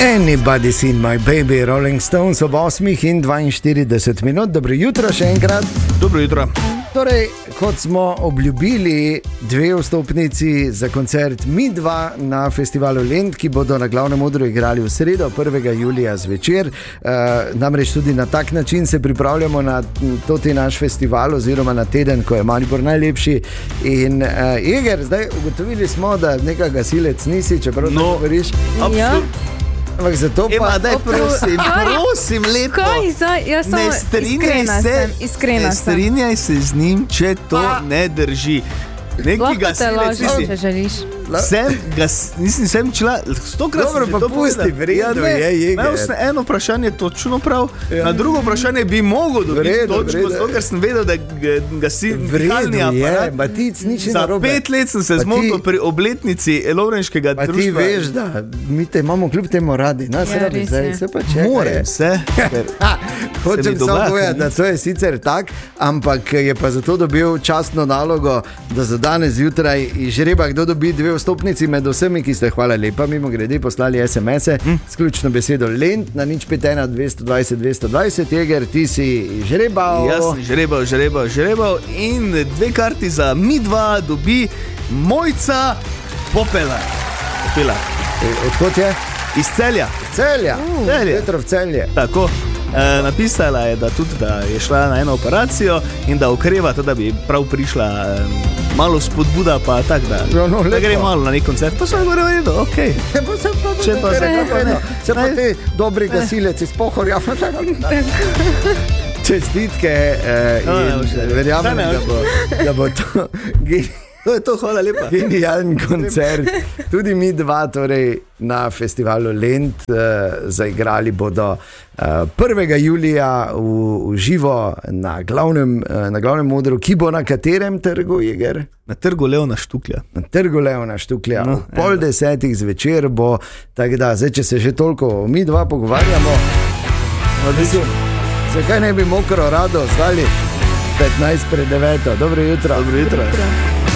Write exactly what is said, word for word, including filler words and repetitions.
Anybody seen my baby, Rolling Stones ob osmih in dvainštirideset minut. Dobro jutro še enkrat. Dobro jutro. Torej, kot smo obljubili dve vstopnici za koncert Mi dva na festivalu Lent, ki bodo na Glavnem odru igrali v sredo, prvega julija zvečer. Uh, namreč tudi na tak način se pripravljamo na toti naš festival oziroma na teden, ko je Maribor najlepši. In uh, Eger, zdaj ugotovili smo, da neka gasilec nisi, čeprav no, tako govoriš. Absolutno. Ampak zato pa... Ema, daj prosim, prosim, lepo. Kaj za, jaz sem iskrena se, sem, iskrena ne sem. strinjaj se z njim, če to Pa. ne drži. Neki Lahko te gasilec lažem, nisi. če želiš. Sem, gas, nisem sem čela, stokrat Dobro, sem pa že to pusti, povedal. vredno ne, je, Jeger. imel sem eno vprašanje točno prav, Ja. na drugo vprašanje bi mogel dobiti Vredno, točko, vredno. zato ker sem vedel, da gasilni Vredno je, aparat. Matic, nič ni Za narobe. pet let sem se Pa zmotil ti- pri obletnici Lovrenškega Pa ti društva. veš, da mi te imamo kljub temu radi. Na, Ja, res zdaj, je. se pa čekaj. Moram se, ker Ha, Se hočem mi samo dogaja, povedati, da ker to je sicer tak, ampak je pa zato dobil častno nalogo, da za danes zjutraj izžreba, kdo dobi dve vstopnici med vsemi, ki ste, hvala lepa, mimo grede poslali es em ese, mm. s ključno besedo Lent na nič pet ena dvesto dvajset dvesto dvajset. Jeger, ti si žrebal. Jaz sem žrebal, žrebal, žrebal in dve karti za Mi dva dobi Mojca Popela. Popela. E, Odkot je? Iz Celja. Celja. Uh, Celje. Petrov Celje. Tako. E, napisala je, da tudi da je šla na eno operacijo in da okreva, da bi prav prišla e, malo spodbuda, pa tako da, Ja, no, da lepo. gre malo na nek koncert. To se je gore vedno, ok. Se pa se pa, Če pa se ne, pa ne. se pa Ne. ti dobri gasilec iz Pohorja. Čestitke eh, No, ne in boš rekel. verjamem, Ne, ne da boš bo, da bo to ge- To je to, hvala lepa. genijalen koncert. Tudi Mi dva torej na festivalu Lent eh, zaigrali bodo eh, prvega julija v, v živo na glavnem, eh, na glavnem odru, ki bo na katerem trgu, Jeger? Na trgu Leona Štuklja. Na trgu Leona Štuklja, No, no, pol eno. desetih zvečer bo, tako da, zdaj, če se že toliko mi dva pogovarjamo, mislim, zakaj ne bi mokro rado ostali petnajst pred deveto. Dobro jutro. Dobro jutro.